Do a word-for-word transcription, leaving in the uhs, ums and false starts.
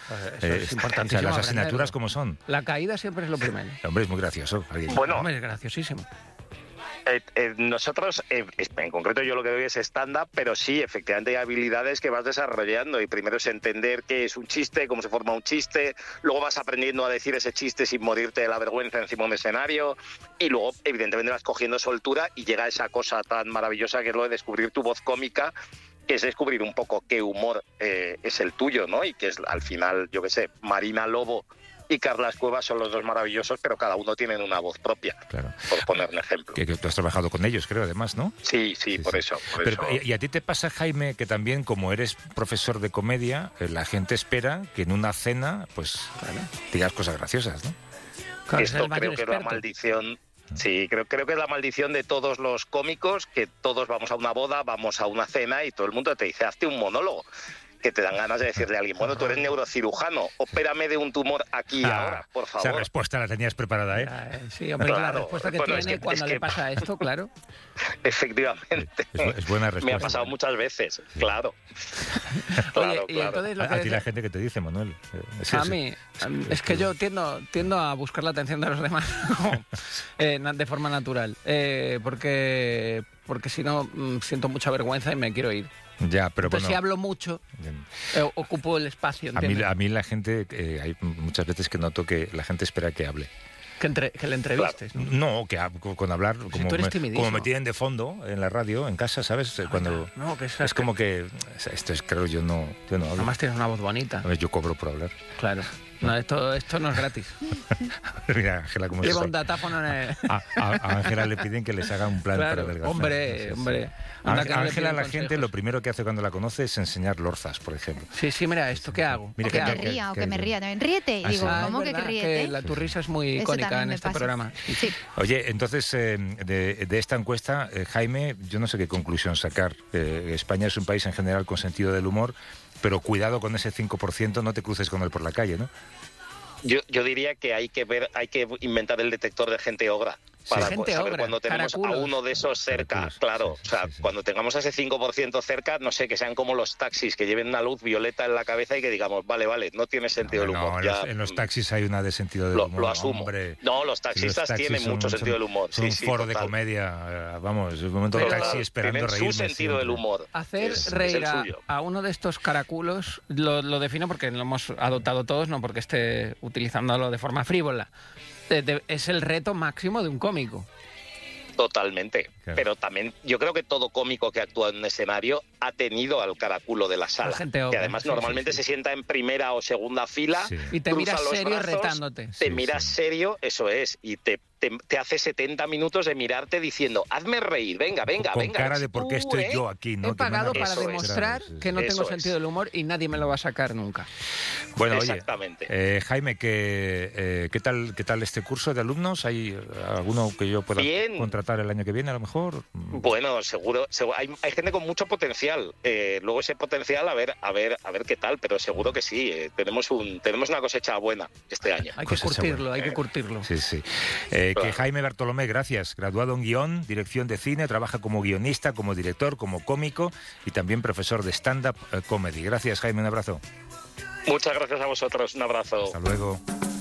Eso Eh, es o importantísimo. sea, las aprenderlo. asignaturas como son. La caída siempre es lo primero. Hombre, es muy gracioso. Alguien- Bueno, Hombre, es graciosísimo. Eh, eh, nosotros, eh, en concreto yo lo que doy es stand-up, pero sí, efectivamente hay habilidades que vas desarrollando y primero es entender qué es un chiste, cómo se forma un chiste, luego vas aprendiendo a decir ese chiste sin morirte de la vergüenza encima de un escenario y luego evidentemente vas cogiendo soltura y llega esa cosa tan maravillosa que es lo de descubrir tu voz cómica, que es descubrir un poco qué humor eh, es el tuyo, ¿no? Y que es al final, yo qué sé, Marina Lobo y Carlas Cuevas son los dos maravillosos, pero cada uno tiene una voz propia, Claro. por poner un ejemplo. Que, que tú has trabajado con ellos, creo, además, ¿no? Sí, sí, Sí, por sí. eso. Por Pero, eso. ¿y a ti te pasa, Jaime, que también, como eres profesor de comedia, eh, la gente espera que en una cena, pues, digas cosas graciosas, ¿no? Claro, es el Esto mayor creo que es la experto. maldición. Sí, creo, creo que es la maldición de todos los cómicos, que todos vamos a una boda, vamos a una cena y todo el mundo te dice, hazte un monólogo. Que te dan ganas de decirle a alguien, bueno, tú eres neurocirujano, opérame de un tumor aquí y Ah, ahora, por Esa favor. respuesta la tenías preparada, ¿eh? Ah, eh, Sí, hombre, la Claro. respuesta que Bueno, es tiene que- cuando es le que- pasa esto, claro. Efectivamente. Es, bu- es buena Me respuesta. ha pasado muchas veces, claro. claro, Oye, y claro. entonces lo A, que a ti decía- la gente que te dice, Manuel. eh, es A ese. mí, es que yo tiendo, tiendo a buscar la atención de los demás eh, na- de forma natural, eh, porque, porque si no mm, siento mucha vergüenza y me quiero ir. Ya, pero Entonces bueno. si hablo mucho, bien. eh, ocupo el espacio, A mí, ¿entiendes? a mí la gente, eh, hay muchas veces que noto que la gente espera que hable. Que, entre- que le entrevistes, ¿no? No, que hab- con, con hablar, como, tú eres me, timidísimo. como me tienen de fondo en la radio, en casa, ¿sabes? Eh, Cuando No, que es como que, o sea, esto es, claro, yo no, yo no hablo. Además tienes una voz bonita, A ver, yo cobro por hablar. claro. No, esto, esto no es gratis. Mira, Ángela, cómo Lleva se un datáfono en el... a, a- a Ángela le piden que les haga un plan Claro, para adelgazar. hombre, Sí, sí. hombre. A Anda que no le Ángela, piden la gente consejos. lo primero que hace cuando la conoce es enseñar lorzas, por ejemplo. Sí, sí, mira, ¿esto qué hago? Mira O ¿Qué que que- me hago? que- ría, o que- que me ría también. Ríete. Ah, Digo, sí. Ah, es ¿cómo que, que verdad, ríete? que la, tu risa es muy Eso icónica también en me este pasa. programa. Sí. Oye, entonces, eh, de, de esta encuesta, eh, Jaime, yo no sé qué conclusión sacar. Eh, España es un país en general con sentido del humor, pero cuidado con ese cinco por ciento, no te cruces con él por la calle, ¿no? Yo, yo diría que hay que ver, hay que inventar el detector de gente ogra. Para gente saber ogra, cuando tenemos caraculos. a uno de esos cerca, Caraculos, claro. sí, O sea, sí, sí. cuando tengamos a ese cinco por ciento cerca, no sé, que sean como los taxis, que lleven una luz violeta en la cabeza y que digamos, vale, vale, no tiene sentido el No, humor. en, ya, los, en los taxis hay una de sentido del lo, humor. lo asumo. Hombre. No, los Si taxistas los taxis tienen son- mucho son- sentido del humor. Son Sí, un sí, foro de total. comedia, eh, vamos, es un momento del Total. taxi esperando Tienen reírme su sentido siempre. del humor. Hacer Es- es reír el a, suyo. a uno de estos caraculos, lo, lo defino porque lo hemos adoptado todos, no porque esté utilizándolo de forma frívola. De- de- es el reto máximo de un cómico. Totalmente. Claro. Pero también yo creo que todo cómico que actúa en un escenario ha tenido al caraculo de la sala. La gente que obra, además sí, normalmente sí, sí. se sienta en primera o segunda fila. Sí. Y te cruza miras los serio brazos, retándote. Te Sí, miras sí. serio, eso es, y te, te, te hace setenta minutos de mirarte diciendo, hazme reír, venga, venga, con venga. cara de eres por qué tú, estoy ¿eh?". yo aquí, ¿no? He Que me han pagado para Eso es. demostrar Sí, sí, sí. que no tengo Eso sentido es. del humor y nadie me lo va a sacar nunca. Bueno, oye, Exactamente. eh, Jaime, ¿qué, eh, ¿qué, tal, ¿qué tal este curso de alumnos? ¿Hay eh, alguno que yo pueda Bien. contratar el año que viene, a lo mejor? Bueno, seguro, seguro- hay, hay gente con mucho potencial. Eh, luego ese potencial, a ver, a ver, a ver qué tal, pero seguro que sí. eh, tenemos un, tenemos una cosecha buena este año. Hay que Cosecha curtirlo, buena. hay que curtirlo. Sí, sí. Eh, Claro. Que Jaime Bartolomé, gracias. Graduado en guión, dirección de cine, trabaja como guionista, como director, como cómico y también profesor de stand-up eh, comedy. Gracias, Jaime, un abrazo. Muchas gracias a vosotros, un abrazo. Hasta luego.